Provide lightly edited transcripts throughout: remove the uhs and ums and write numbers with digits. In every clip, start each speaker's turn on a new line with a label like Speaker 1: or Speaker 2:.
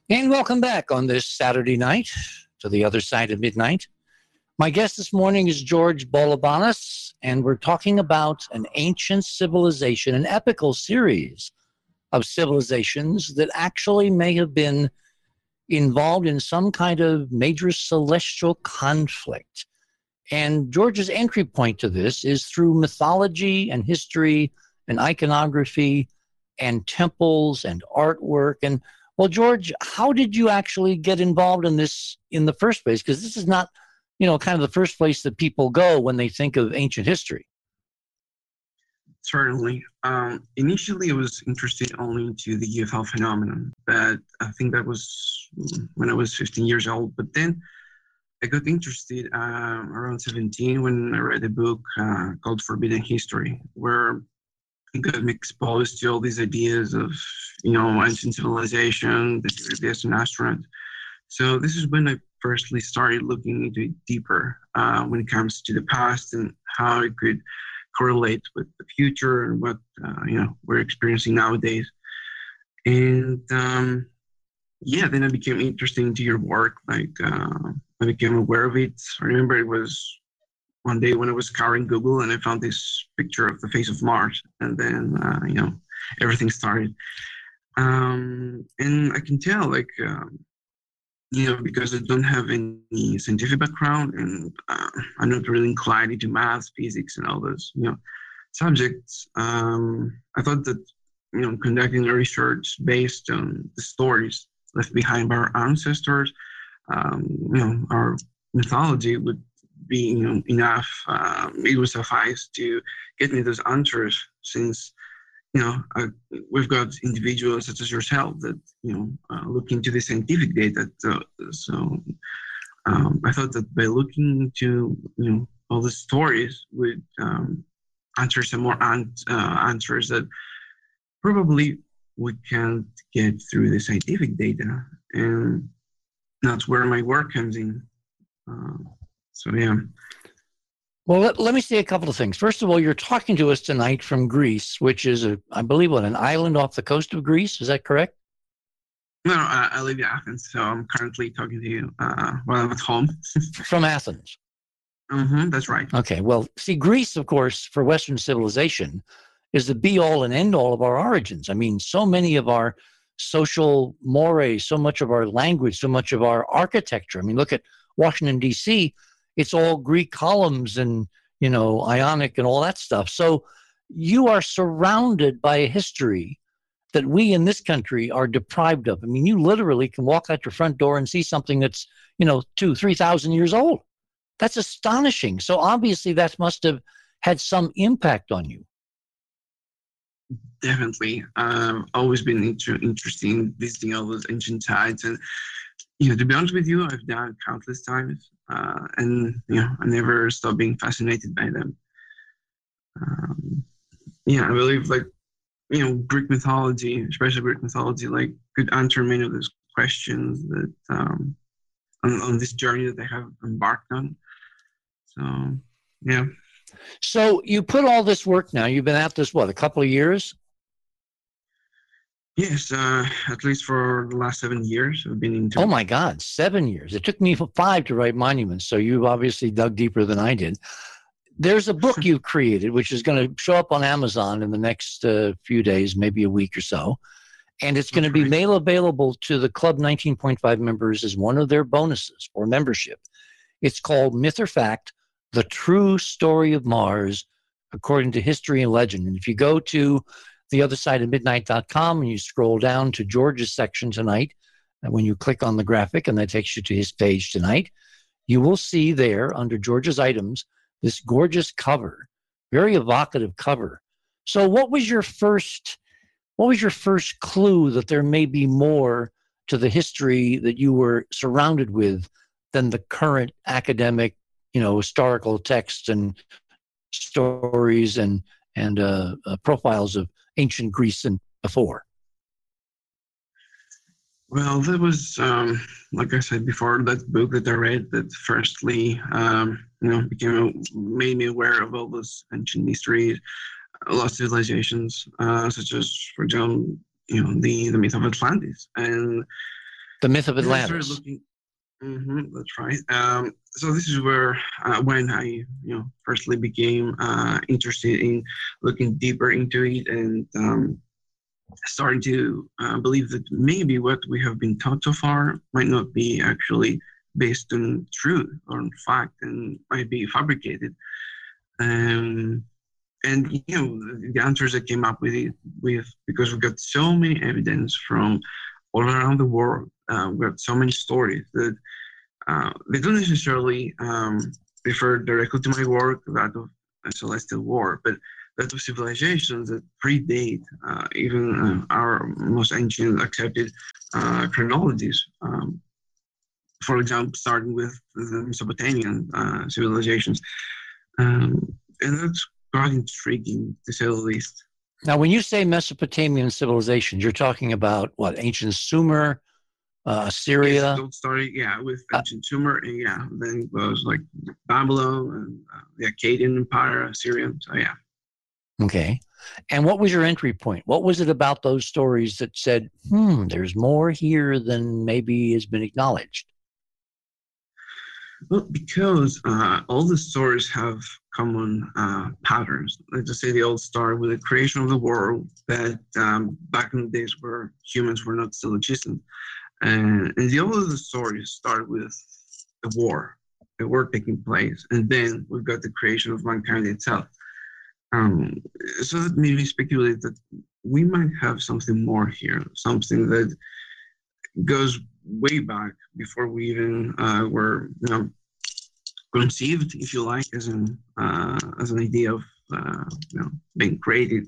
Speaker 1: And welcome back on this Saturday night to the other side of midnight. My guest this morning is George Bolobanis, and we're talking about an ancient civilization, an epical series of civilizations that actually may have been involved in some kind of major celestial conflict. And George's entry point to this is through mythology and history and iconography and temples and artwork. And well, George, how did you actually get involved in this in the first place? Because this is not, kind of the first place that people go when they think of ancient history.
Speaker 2: Certainly. Initially, I was interested only into the UFO phenomenon, but I think that was when I was 15 years old. But then I got interested around 17 when I read a book called Forbidden History, where it got me exposed to all these ideas of, ancient civilization, the theory of an astronaut. So this is when I firstly started looking into it deeper when it comes to the past and how it could correlate with the future and what we're experiencing nowadays. And then I became interested into your work. I became aware of it. I remember it was one day when I was scouring Google and I found this picture of the face of Mars, and then everything started. And I can tell, because I don't have any scientific background and I'm not really inclined into math, physics, and all those, subjects. I thought that, conducting research based on the stories left behind by our ancestors, our mythology would be, enough. It would suffice to get me those answers, since we've got individuals such as yourself that look into the scientific data. So I thought that by looking into all the stories would answer some more answers that probably we can't get through the scientific data, and that's where my work comes in. Yeah.
Speaker 1: Well, let me say a couple of things. First of all, you're talking to us tonight from Greece, which is, I believe, an island off the coast of Greece. Is that correct?
Speaker 2: No, I live in Athens, so I'm currently talking to you while I'm at home.
Speaker 1: From Athens?
Speaker 2: Mm-hmm, that's right.
Speaker 1: Okay. Well, see, Greece, of course, for Western civilization, is the be-all and end-all of our origins. I mean, so many of our social mores, so much of our language, so much of our architecture. I mean, look at Washington, D.C., it's all Greek columns and, Ionic and all that stuff. So you are surrounded by a history that we in this country are deprived of. I mean, you literally can walk out your front door and see something that's, 2,000-3,000 years old. That's astonishing. So obviously that must have had some impact on you.
Speaker 2: Definitely. Always been interested in visiting all those ancient sites. And, to be honest with you, I've done it countless times. And I never stop being fascinated by them. I believe Greek mythology, especially Greek mythology, could answer many of those questions that on this journey that they have embarked on. So yeah.
Speaker 1: So you put all this work now. You've been at this a couple of years?
Speaker 2: Yes, at least for the last 7 years, I've been into.
Speaker 1: Oh my God, 7 years! It took me 5 to write Monuments, so you've obviously dug deeper than I did. There's a book you've created, which is going to show up on Amazon in the next few days, maybe a week or so, and it's going to be made available to the Club 19.5 members as one of their bonuses for membership. It's called Myth or Fact: The True Story of Mars, According to History and Legend. And if you go to theothersideofmidnight.com and you scroll down to George's section tonight, and when you click on the graphic and that takes you to his page tonight, you will see there under George's items this gorgeous cover, very evocative cover. So what was your first clue that there may be more to the history that you were surrounded with than the current academic, historical texts and stories and profiles of ancient Greece and before?
Speaker 2: Well, that was, like I said before, that book that I read that firstly, made me aware of all those ancient mysteries, lost civilizations, such as, for example, the myth of Atlantis. And
Speaker 1: The myth of
Speaker 2: then I started
Speaker 1: Atlantis.
Speaker 2: looking. That's right. So this is where when I firstly became interested in looking deeper into it and starting to believe that maybe what we have been taught so far might not be actually based on truth or on fact and might be fabricated. Um, and the answers I came up with because we got so many evidence from all around the world. We got so many stories that they don't necessarily refer directly to my work, that of Celestial War, but that of civilizations that predate even our most ancient accepted chronologies. For example, starting with the Mesopotamian civilizations. And that's quite intriguing, to say the least.
Speaker 1: Now, when you say Mesopotamian civilizations, you're talking about what? Ancient Sumer,
Speaker 2: Yes,
Speaker 1: Assyria?
Speaker 2: it all started, with ancient Sumer, and then it was like Babylon and the Akkadian Empire, Assyrian. So, yeah.
Speaker 1: Okay. And what was your entry point? What was it about those stories that said, there's more here than maybe has been acknowledged?
Speaker 2: Well, because all the stories have common patterns. Let's just say they all start with the creation of the world, that back in the days where humans were not still existent. And the all of the stories start with a war taking place, and then we've got the creation of mankind itself. So that made me speculate that we might have something more here, something that goes way back before we even were conceived, if you like, as an idea of being created.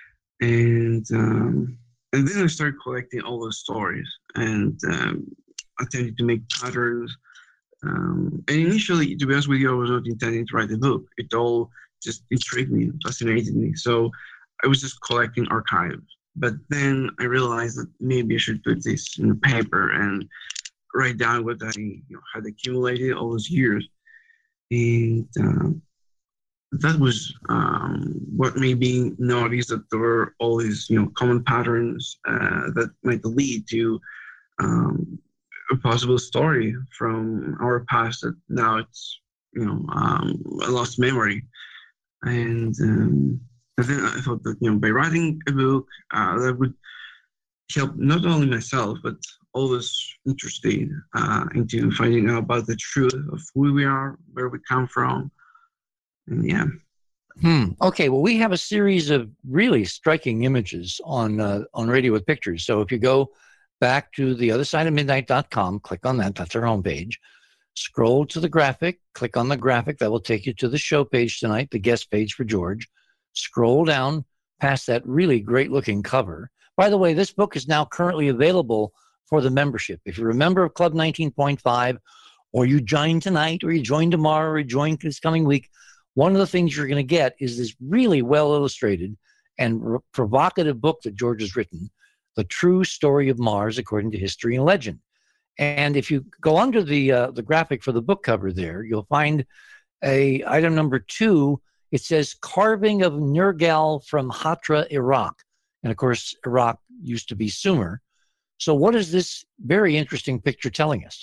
Speaker 2: And then I started collecting all those stories and attempting to make patterns. And initially, to be honest with you, I was not intending to write a book. It all just intrigued me, fascinated me. So I was just collecting archives. But then I realized that maybe I should put this in paper and write down what I had accumulated all those years. And that was what made me notice that there were all these common patterns that might lead to a possible story from our past that now it's a lost memory. And then I thought that by writing a book that would help not only myself but all those interested into finding out about the truth of who we are, where we come from. And yeah.
Speaker 1: Okay. Well, we have a series of really striking images on Radio with Pictures. So if you go back to theothersideofmidnight.com, click on that. That's our homepage. Scroll to the graphic. Click on the graphic. That will take you to the show page tonight, the guest page for George. Scroll down past that really great-looking cover. By the way, this book is now currently available for the membership. If you're a member of Club 19.5, or you join tonight, or you join tomorrow, or you join this coming week, one of the things you're going to get is this really well-illustrated and provocative book that George has written, The True Story of Mars According to History and Legend. And if you go under the graphic for the book cover there, you'll find item number 2. It says carving of Nergal from Hatra, Iraq. And of course, Iraq used to be Sumer. So what is this very interesting picture telling us?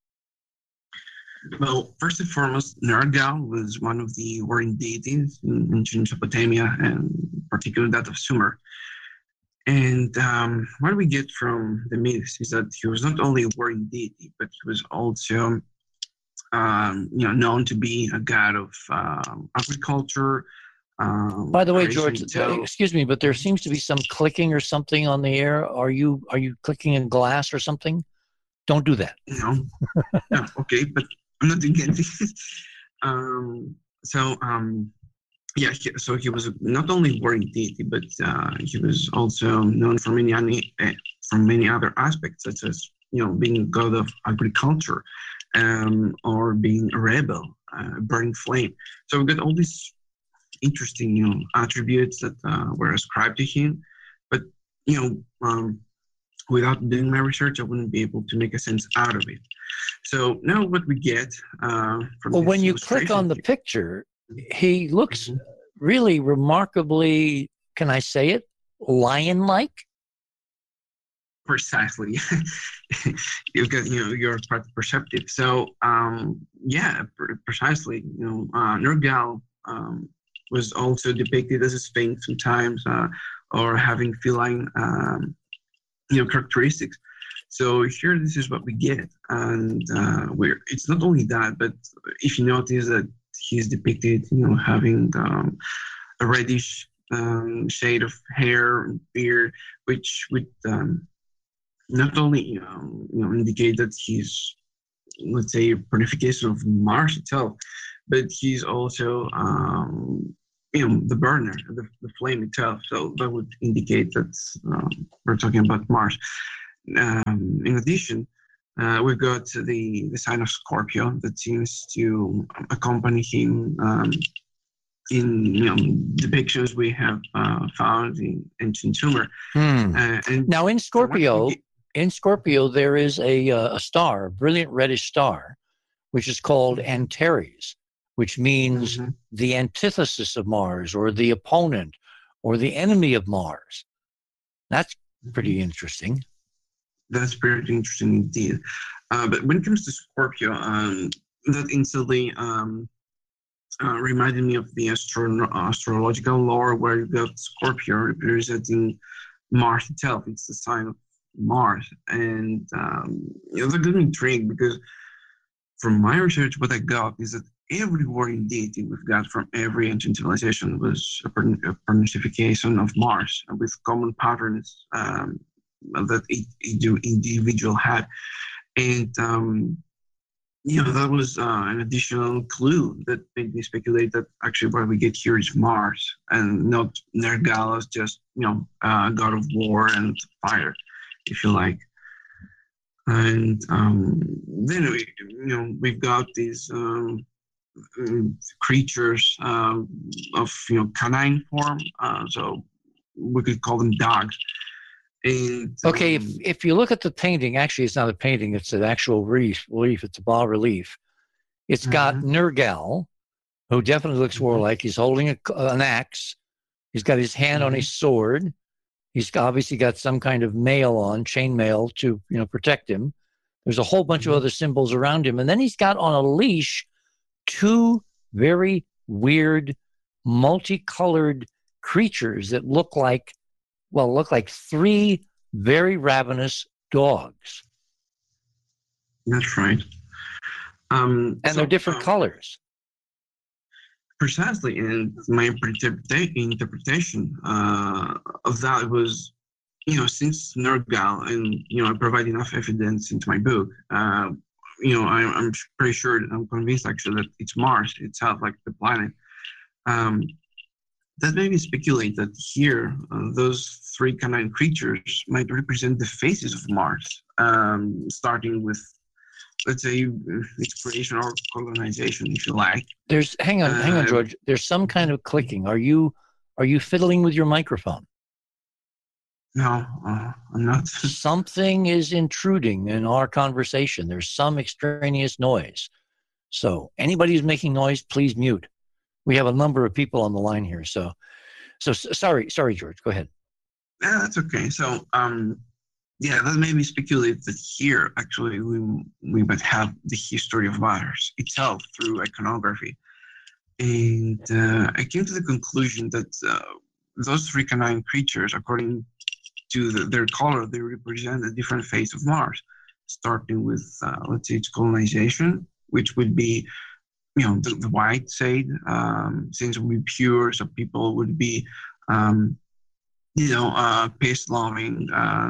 Speaker 2: Well, first and foremost, Nergal was one of the warring deities in ancient Mesopotamia, and particularly that of Sumer. And what we get from the myths is that he was not only a warring deity, but he was also, known to be a god of agriculture.
Speaker 1: By the way, George, excuse me, but there seems to be some clicking or something on the air. Are you clicking in glass or something? Don't do that.
Speaker 2: No, okay, but I'm not doing anything. So he was not only a warring deity, but he was also known for many other aspects, such as being a god of agriculture, or being a rebel, a burning flame. So we got all these interesting attributes that were ascribed to him, but without doing my research, I wouldn't be able to make a sense out of it. So now what we get from
Speaker 1: when you click on the picture, he looks really remarkably, can I say it, lion-like?
Speaker 2: precisely. You've got, you're quite perceptive. So, yeah, precisely. Nergal was also depicted as a sphinx sometimes, or having feline, characteristics. So here, this is what we get, and it's not only that, but if you notice that he's depicted, having a reddish shade of hair and beard, which would not only indicate that he's, let's say, a personification of Mars itself, but he's also the burner, the flame itself. So that would indicate that we're talking about Mars. In addition, we've got the sign of Scorpio that seems to accompany him in depictions we have found in ancient Sumer.
Speaker 1: And now in Scorpio, there is a star, a brilliant reddish star, which is called Antares, which means the antithesis of Mars, or the opponent, or the enemy of Mars. That's pretty interesting.
Speaker 2: That's pretty interesting indeed. But when it comes to Scorpio, that instantly reminded me of the astrological lore, where you got Scorpio representing Mars itself. It's the sign of Mars. And it's a good intrigue, because from my research, what I got is that every word deity we've got from every ancient civilization was a personification of Mars, with common patterns that each individual had. And that was an additional clue that made me speculate that actually what we get here is Mars, and not Nergal as just god of war and fire, if you like. And then we've got these creatures of canine form, so we could call them dogs. And,
Speaker 1: okay, if you look at the painting, actually it's not a painting, it's an actual relief. It's a bas relief. It's got Nergal, who definitely looks warlike. He's holding an axe. He's got his hand on his sword. He's obviously got some kind of mail on, chain mail, to protect him. There's a whole bunch of other symbols around him. And then he's got on a leash two very weird, multicolored creatures that look like three very ravenous dogs.
Speaker 2: That's right.
Speaker 1: And they're different colors.
Speaker 2: Precisely. And my interpretation of that was, since Nergal, and, I provide enough evidence into my book, I'm pretty sure, I'm convinced actually that it's Mars itself, like the planet. That made me speculate that here, those three canine creatures might represent the faces of Mars, starting with, let's say, its creation or colonization, if you like.
Speaker 1: Hang on, George. There's some kind of clicking. Are you fiddling with your microphone?
Speaker 2: No, I'm not.
Speaker 1: Something is intruding in our conversation. There's some extraneous noise. So anybody who's making noise, please mute. We have a number of people on the line here. So sorry, George, go ahead.
Speaker 2: Yeah, that's okay. So, that made me speculate that here, actually, we might have the history of Mars itself through iconography. And I came to the conclusion that those three canine creatures, according to their color, they represent a different face of Mars, starting with, let's say, its colonization, which would be, the white side, since it would be pure, so people would be, peace-loving,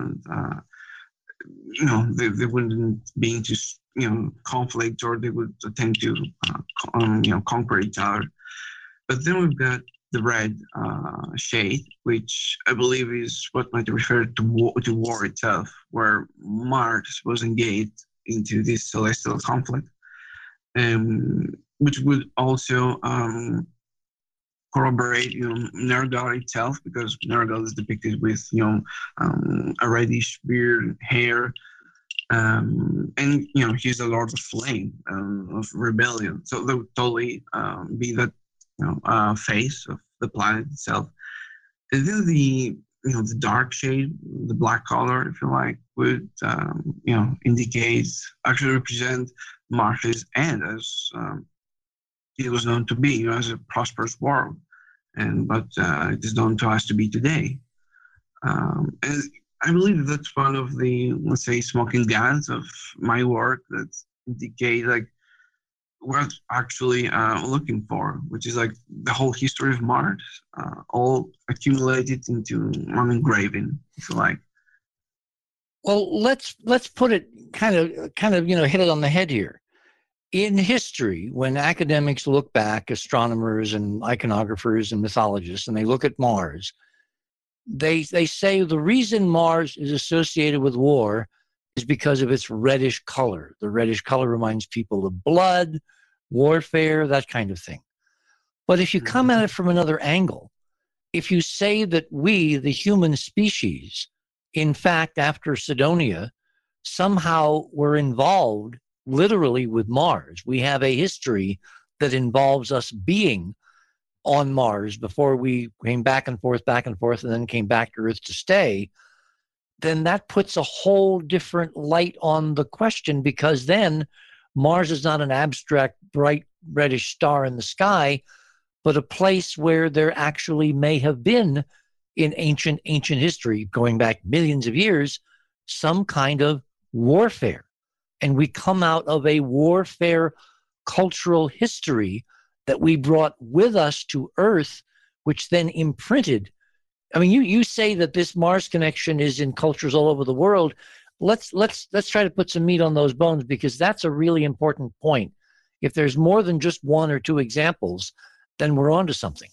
Speaker 2: they wouldn't be into, conflict, or they would attempt to, conquer each other. But then we've got the red shade, which I believe is what might refer to war itself, where Mars was engaged into this celestial conflict, which would also corroborate, Nergal itself, because Nergal is depicted with, a reddish beard, hair, and he's the Lord of Flame, of rebellion. So that would totally be that, face of the planet itself. And then the dark shade, the black color, if you like, would, indicate, actually represent Mars's end as it was known to be, as a prosperous world, and but it is known to us to be today. And I believe that's one of the, let's say, smoking guns of my work that indicate like what actually looking for, which is like the whole history of Mars, all accumulated into one engraving, if you like.
Speaker 1: Well, let's put it kind of hit it on the head here. In history, when academics look back, astronomers and iconographers and mythologists, and they look at Mars, they say the reason Mars is associated with war is because of its reddish color. The reddish color reminds people of blood, warfare, that kind of thing. But if you come at it from another angle, if you say that we, the human species, in fact, after Cydonia, somehow were involved literally with Mars, we have a history that involves us being on Mars before we came back and forth, and then came back to Earth to stay, then that puts a whole different light on the question, because then Mars is not an abstract, bright, reddish star in the sky, but a place where there actually may have been, in ancient history, going back millions of years, some kind of warfare. And we come out of a warfare cultural history that we brought with us to Earth, which then imprinted. I mean, you say that this Mars connection is in cultures all over the world. Let's try to put some meat on those bones, because that's a really important point. If there's more than just one or two examples, then we're onto something.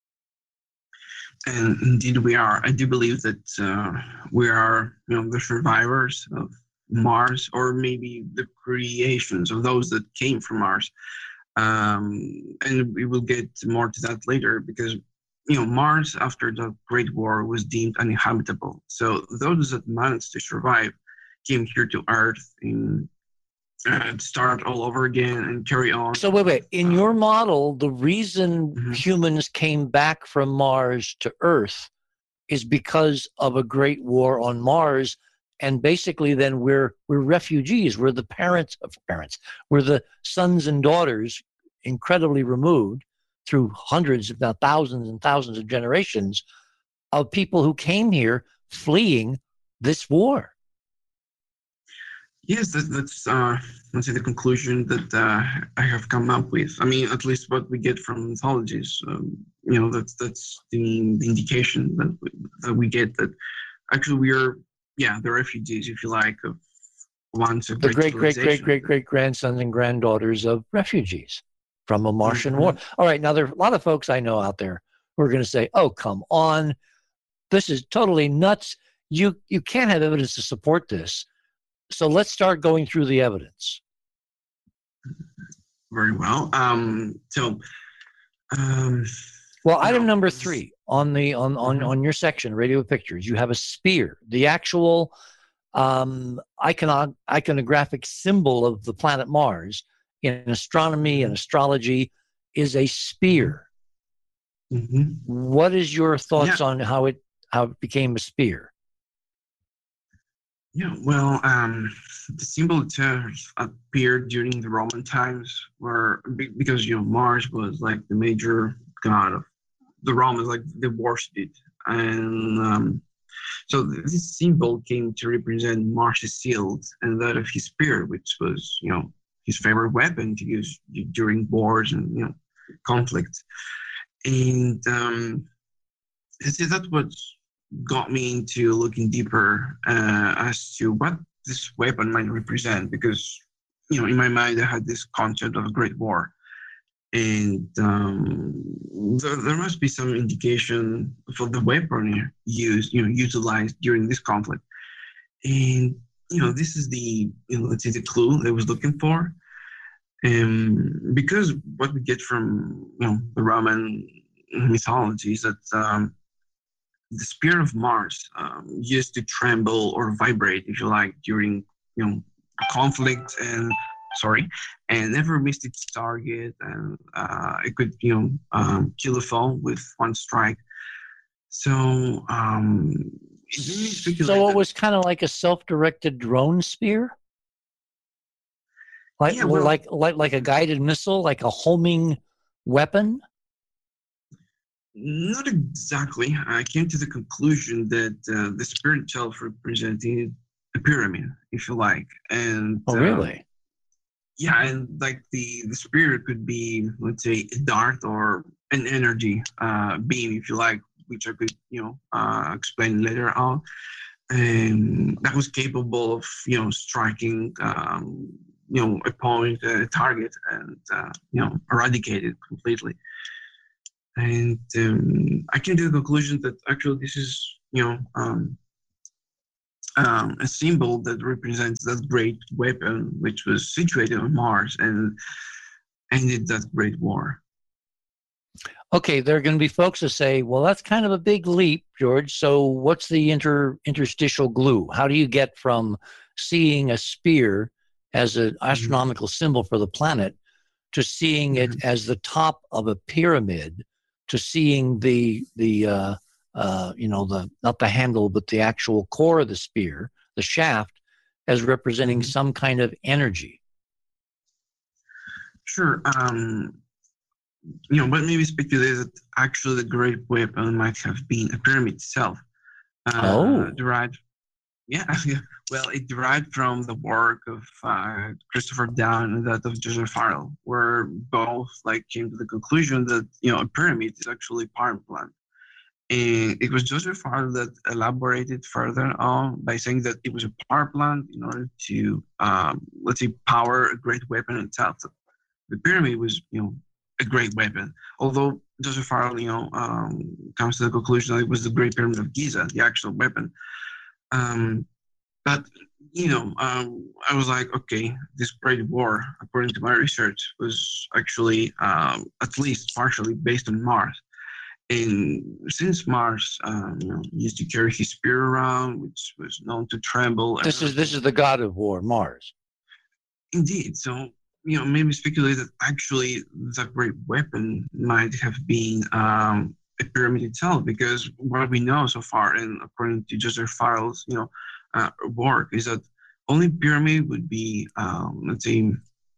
Speaker 2: And indeed we are. I do believe that we are, the survivors of Mars, or maybe the creations of those that came from Mars. And we will get more to that later, because Mars, after the Great War, was deemed uninhabitable. So those that managed to survive came here to Earth and start all over again and carry on.
Speaker 1: So wait. In your model, the reason humans came back from Mars to Earth is because of a great war on Mars. And basically then we're refugees. We're the parents. We're the sons and daughters, incredibly removed through hundreds, if not thousands and thousands of generations, of people who came here fleeing this war.
Speaker 2: Yes, that's let's say the conclusion that I have come up with. I mean, at least what we get from mythologies. That's the indication that we get, that actually we are, the refugees, if you like, of once a
Speaker 1: the great grandsons and granddaughters of refugees from a Martian war. All right, now there are a lot of folks I know out there who are going to say, "Oh, come on, this is totally nuts. You can't have evidence to support this." So let's start going through the evidence.
Speaker 2: Very well.
Speaker 1: Well, item number 3 on your section, radio pictures, you have a spear. The actual iconographic symbol of the planet Mars in astronomy and astrology is a spear. What is your thoughts on how it became a spear?
Speaker 2: Yeah, well, the symbol appeared during the Roman times, because Mars was like the major god of the Romans, like they worshipped it, and so this symbol came to represent Mars' shield and that of his spear, which was his favorite weapon to use during wars and conflicts, and that's what got me into looking deeper as to what this weapon might represent, because in my mind I had this concept of a great war, and there must be some indication for the weapon utilized during this conflict, and this is the let's say the clue I was looking for, because what we get from the Roman mythology is that the spear of Mars used to tremble or vibrate, if you like, during a conflict, and never missed its target, and it could kill a foe with one strike. So it made me speculate
Speaker 1: So it
Speaker 2: that,
Speaker 1: was kind of like a self-directed drone spear, like
Speaker 2: yeah, well,
Speaker 1: like a guided missile, like a homing weapon.
Speaker 2: not exactly. I came to the conclusion that the spirit itself represented a pyramid, if you like, and
Speaker 1: Oh, really?
Speaker 2: yeah, and like the spirit could be, let's say, a dart or an energy beam, if you like, which I could, explain later on, and that was capable of, striking, a point, a target, and eradicate it completely. And I came to the conclusion that actually this is, a symbol that represents that great weapon which was situated on Mars and ended that great war.
Speaker 1: Okay, there are going to be folks that say, "Well, that's kind of a big leap, George. So, what's the interstitial glue? How do you get from seeing a spear as an
Speaker 2: Mhm.
Speaker 1: astronomical symbol for the planet to seeing it
Speaker 2: Mhm.
Speaker 1: as the top of a pyramid to seeing the not the handle but the actual core of the spear, the shaft, as representing
Speaker 2: Mhm.
Speaker 1: some kind of energy?"
Speaker 2: Sure. But maybe speculate that actually the great weapon might have been a pyramid itself,
Speaker 1: Oh,
Speaker 2: derived. Yeah, yeah. Well, it derived from the work of Christopher Down and that of Joseph Farrell, where both like came to the conclusion that a pyramid is actually a power plant. And it was Joseph Farrell that elaborated further on by saying that it was a power plant in order to, let's say, power a great weapon itself. So the pyramid was, a great weapon. Although Joseph Farrell, comes to the conclusion that it was the Great Pyramid of Giza, the actual weapon. Um, but I was like, okay, this great war, according to my research, was actually at least partially based on Mars. And since Mars, used to carry his spear around, which was known to tremble and
Speaker 1: this is
Speaker 2: everything.
Speaker 1: the god of war, Mars.
Speaker 2: Indeed, so maybe speculate that actually the great weapon might have been a pyramid itself, because what we know so far, and according to Joseph Farrell's, work, is that only pyramid would be, let's say,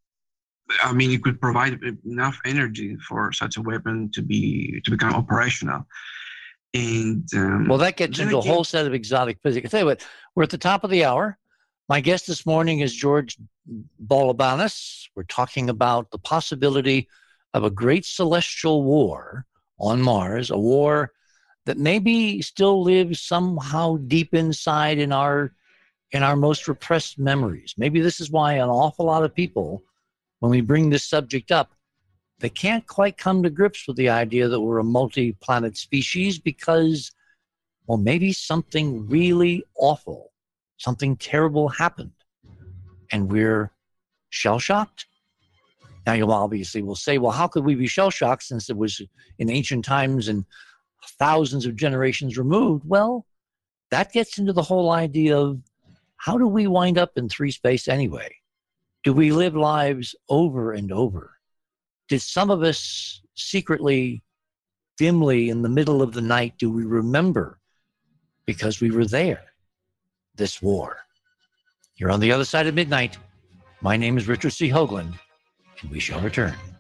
Speaker 2: I mean, it could provide enough energy for such a weapon to become operational. And
Speaker 1: Well, that gets
Speaker 2: then
Speaker 1: into a whole
Speaker 2: again,
Speaker 1: set of exotic physics. I tell you what, we're at the top of the hour. My guest this morning is George Balabanis. We're talking about the possibility of a great celestial war on Mars, a war that maybe still lives somehow deep inside in our most repressed memories. Maybe this is why an awful lot of people, when we bring this subject up, they can't quite come to grips with the idea that we're a multi-planet species because, well, maybe something really awful, something terrible happened, and we're shell shocked. Now, you obviously will say, well, how could we be shell shocked since it was in ancient times and thousands of generations removed? Well, that gets into the whole idea of how do we wind up in three space anyway? Do we live lives over and over? Did some of us secretly, dimly in the middle of the night, do we remember because we were there, this war? You're on the other side of midnight. My name is Richard C. Hoagland, and we shall return.